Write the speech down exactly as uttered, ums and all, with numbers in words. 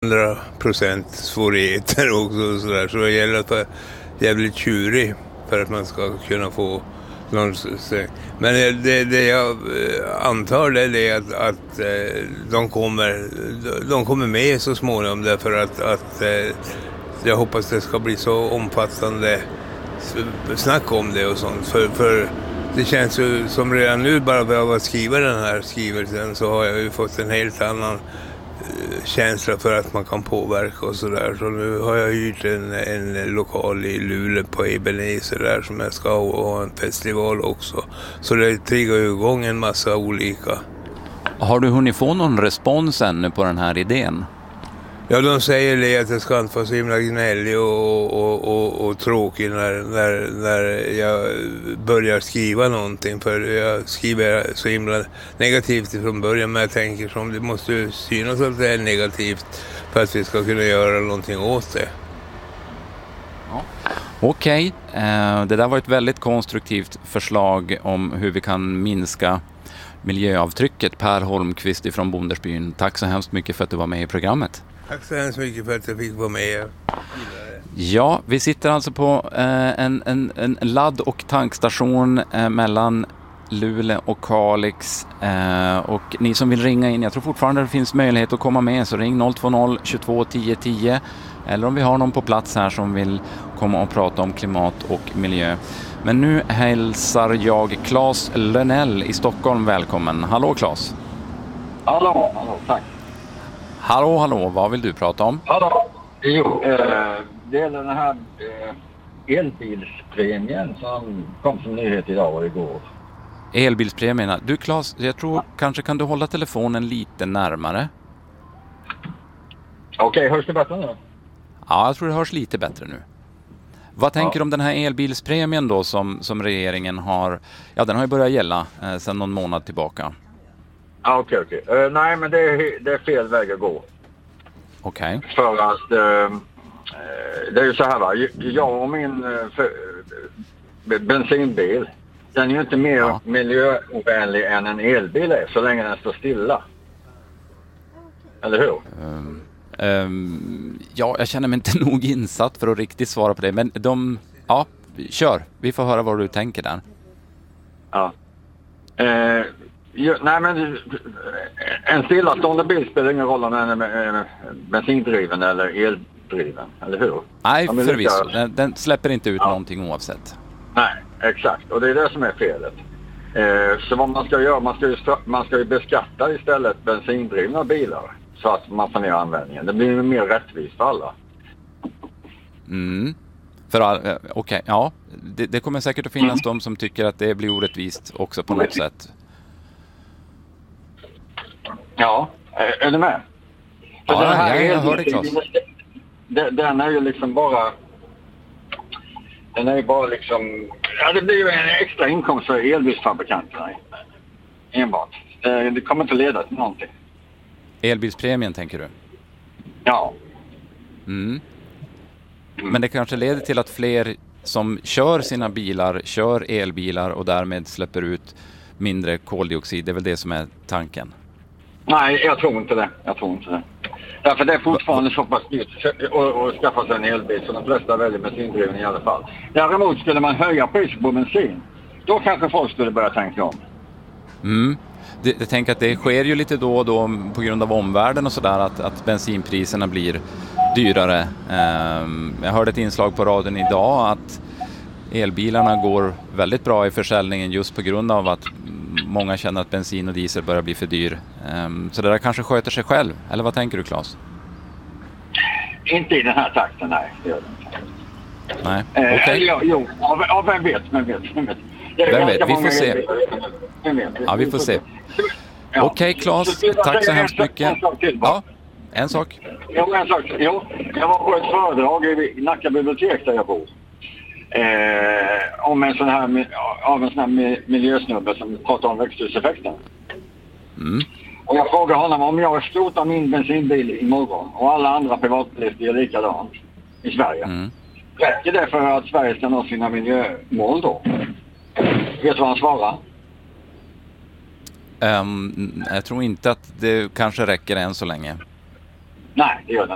hundra procent svårigheter också och sådär. Så det gäller att vara jävligt tjurig för att man ska kunna få någon. Men det, det jag antar det är att, att de, kommer, de kommer med så småningom därför att, att jag hoppas det ska bli så omfattande snack om det och sånt. För, för det känns ju som redan nu bara för att skriva den här skrivelsen så har jag ju fått en helt annan känsla för att man kan påverka och sådär. Så nu har jag hyrt en, en lokal i Luleå på Ebenezer där som jag ska ha en festival också. Så det triggar ju igång en massa olika. Har du hunnit få någon respons ännu på den här idén? Ja, de säger det att jag ska inte vara så himla gnällig och, och, och, och tråkig när, när, när jag börjar skriva någonting. För jag skriver så himla negativt från början, men jag tänker som det måste ju synas att det är negativt för att vi ska kunna göra någonting åt det. Ja. Okej, okay. Det där var ett väldigt konstruktivt förslag om hur vi kan minska miljöavtrycket. Per Holmqvist från Bondersbyn, tack så hemskt mycket för att du var med i programmet. Tack så hemskt mycket för att jag fick vara med. Ja, vi sitter alltså på eh, en, en, en ladd- och tankstation eh, mellan Luleå och Kalix. Eh, och ni som vill ringa in, jag tror fortfarande det finns möjlighet att komma med, så ring noll två noll tjugotvå tio tio. Eller om vi har någon på plats här som vill komma och prata om klimat och miljö. Men nu hälsar jag Claes Lönell i Stockholm välkommen. Hallå Claes. Hallå, hallå, tack. Hallå, hallå, vad vill du prata om? Hallå, jo, eh, det är den här eh, elbilspremien som kom som nyhet idag och igår. Elbilspremierna. Du Claes, jag tror ja. kanske kan du hålla telefonen lite närmare? Okej, okay, hörs det bättre nu? Ja, jag tror det hörs lite bättre nu. Vad tänker du ja. om den här elbilspremien då som, som regeringen har, ja den har ju börjat gälla eh, sedan någon månad tillbaka. Ja, okej, okay, okej. Okay. Uh, nej, men det är, det är fel väg att gå. Okej. Okay. För att uh, det är ju så här va, jag och min uh, för, uh, bensinbil, den är ju inte mer ja. miljöovänlig än en elbil är så länge den står stilla. Eller hur? Um. Um, ja, jag känner mig inte nog insatt för att riktigt svara på det. Men de, ja, kör. Vi får höra vad du tänker där. Ja. Eh, ju, nej men en stillastående bil spelar ingen roll om den är bensindriven eller eldriven, eller hur? Nej, förvisso. Lika... Den, den släpper inte ut ja. någonting oavsett. Nej, exakt. Och det är det som är felet. Eh, så vad man ska göra, man ska ju, man ska ju beskatta istället bensindrivna bilar. Så att man får ner användningen. Det blir mer rättvist för alla. Mm. För all, okej, okay, ja. Det, det kommer säkert att finnas mm. de som tycker att det blir orättvist också på något sätt. Ja, är du med? För ja, den här jag, jag hör det klart. Den, den är ju liksom bara... Den är ju bara liksom... Ja, det blir ju en extra inkomst för elbilsfabrikanterna. Enbart. Det, det kommer inte leda till någonting. Elbilspremien tänker du? Ja. Mm. Men det kanske leder till att fler som kör sina bilar kör elbilar och därmed släpper ut mindre koldioxid. Det är väl det som är tanken? Nej, jag tror inte det. Jag tror inte det. Därför det är fortfarande så pass dyrt att skaffa sig en elbil så de flesta väljer bensindriven i alla fall. Däremot skulle man höja priset på bensin, då kanske folk skulle börja tänka om. Mm. Jag tänker att det sker ju lite då och då på grund av omvärlden och sådär att, att bensinpriserna blir dyrare. Jag hörde ett inslag på radion idag att elbilarna går väldigt bra i försäljningen just på grund av att många känner att bensin och diesel börjar bli för dyr. Så det där kanske sköter sig själv. Eller vad tänker du, Claes? Inte i den här takten, nej. Det gör det inte. Nej, okej. Okay. Eh, jo, ja, vem vet, vem vet, vem vet. Vem vet, vi får se. Ja, vi får se. Ja. Okej, okay, Claes, tack så hemskt mycket. En sak till, ja, en sak. Jo, en sak. Jo, jag var på ett föredrag i Nacka bibliotek där jag bor. Eh, om en sån här, av en sån här miljösnubbe som pratar om växthuseffekten. Mm. Och jag frågade honom om jag skrotar min bensinbil imorgon och alla andra privatbilister är likadant i Sverige. Mm. Räcker det för att Sverige ska nå sina miljömål då? Vet du vad han svarar? Um, jag tror inte att det kanske räcker än så länge. Nej, det gör det.